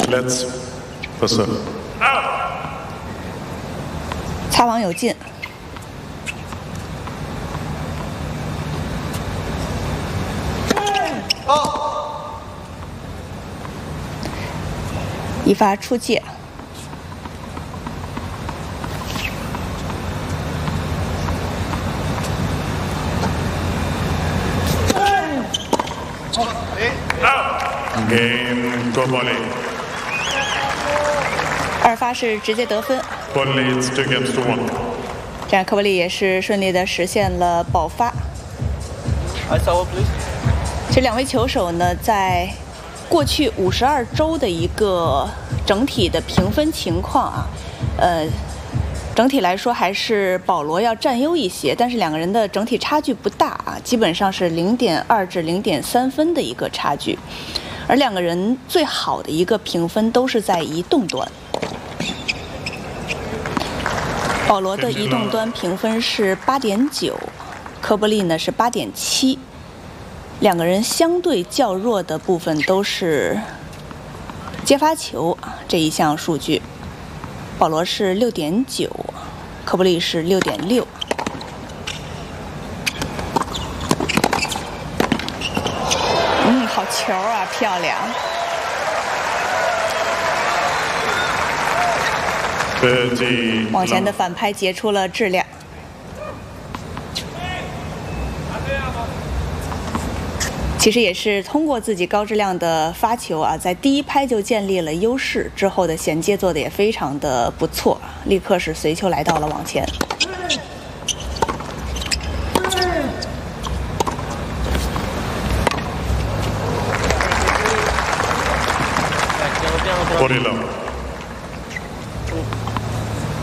Let's pursue. 擦网有进。一发出界。 Game Kobali. 二发是直接得分。 One leads 2 games to 1. 这样科波利也是顺利的实现了保发。其实两位球手呢，在过去52周的一个整体的评分情况啊，整体来说还是保罗要占优一些，但是两个人的整体差距不大啊，基本上是0.2至0.3分的一个差距，而两个人最好的一个评分都是在移动端。保罗的移动端评分是8.9，科波利呢是8.7，两个人相对较弱的部分都是接发球这一项数据。保罗是6.9，科波利是6.6。好球啊，漂亮！往前的反拍截出了质量。其实也是通过自己高质量的发球啊，在第一拍就建立了优势，之后的衔接做得也非常的不错，立刻是随球来到了网前。 Body low.